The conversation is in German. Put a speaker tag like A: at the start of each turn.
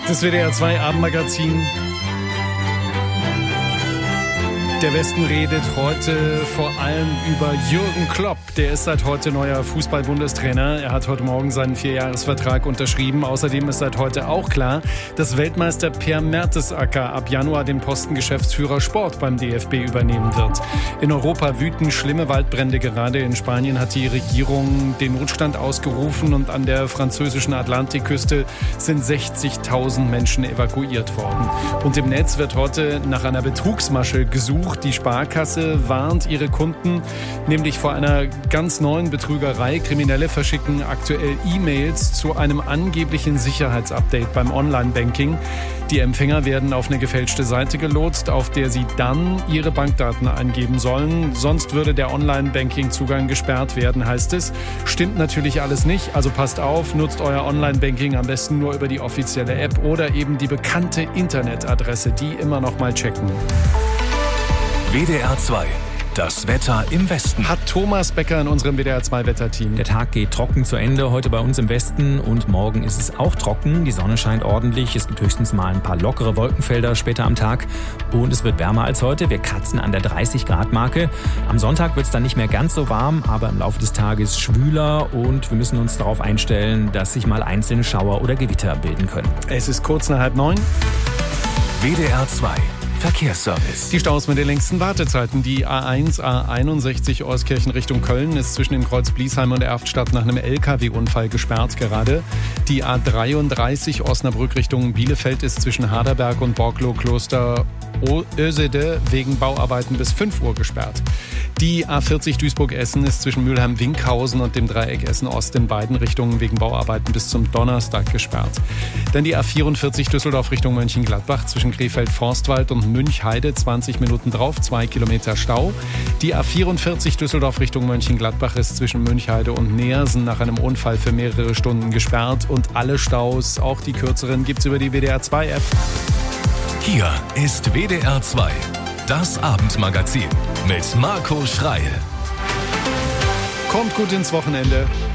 A: Das WDR 2 Abendmagazin. Der Westen redet heute vor allem über Jürgen Klopp. Der ist seit heute neuer Fußball-Bundestrainer. Er hat heute Morgen seinen 4-Jahres-Vertrag unterschrieben. Außerdem ist seit heute auch klar, dass Weltmeister Per Mertesacker ab Januar den Posten Geschäftsführer Sport beim DFB übernehmen wird. In Europa wüten schlimme Waldbrände gerade. In Spanien hat die Regierung den Notstand ausgerufen und an der französischen Atlantikküste sind 60.000 Menschen evakuiert worden. Und im Netz wird heute nach einer Betrugsmasche gesucht. Die Sparkasse warnt ihre Kunden nämlich vor einer ganz neuen Betrügerei. Kriminelle verschicken aktuell E-Mails zu einem angeblichen Sicherheitsupdate beim Online-Banking. Die Empfänger werden auf eine gefälschte Seite gelotst, auf der sie dann ihre Bankdaten eingeben sollen. Sonst würde der Online-Banking-Zugang gesperrt werden, heißt es. Stimmt natürlich alles nicht, also passt auf, nutzt euer Online-Banking am besten nur über die offizielle App oder eben die bekannte Internetadresse, die immer noch mal checken.
B: WDR 2, das Wetter im Westen.
A: Hat Thomas Becker in unserem WDR 2 Wetterteam.
C: Der Tag geht trocken zu Ende, heute bei uns im Westen und morgen ist es auch trocken. Die Sonne scheint ordentlich, es gibt höchstens mal ein paar lockere Wolkenfelder später am Tag und es wird wärmer als heute. Wir kratzen an der 30-Grad-Marke. Am Sonntag wird es dann nicht mehr ganz so warm, aber im Laufe des Tages schwüler und wir müssen uns darauf einstellen, dass sich mal einzelne Schauer oder Gewitter bilden können.
A: Es ist kurz nach 8:30.
B: WDR 2. Verkehrsservice.
A: Die Staus mit den längsten Wartezeiten. Die A1, A61 Euskirchen Richtung Köln ist zwischen dem Kreuz Bliesheim und Erftstadt nach einem LKW-Unfall gesperrt gerade. Die A33 Osnabrück Richtung Bielefeld ist zwischen Harderberg und Borglo-Kloster Ösede wegen Bauarbeiten bis 5 Uhr gesperrt. Die A40 Duisburg-Essen ist zwischen Mülheim-Winkhausen und dem Dreieck Essen-Ost in beiden Richtungen wegen Bauarbeiten bis zum Donnerstag gesperrt. Dann die A44 Düsseldorf Richtung Mönchengladbach zwischen Krefeld-Forstwald und Münchheide 20 Minuten drauf, 2 Kilometer Stau. Die A44 Düsseldorf Richtung Mönchengladbach ist zwischen Münchheide und Neersen nach einem Unfall für mehrere Stunden gesperrt. Und alle Staus, auch die kürzeren, gibt's über die WDR 2 App.
B: Hier ist WDR 2, das Abendmagazin mit Marco Schreil.
A: Kommt gut ins Wochenende.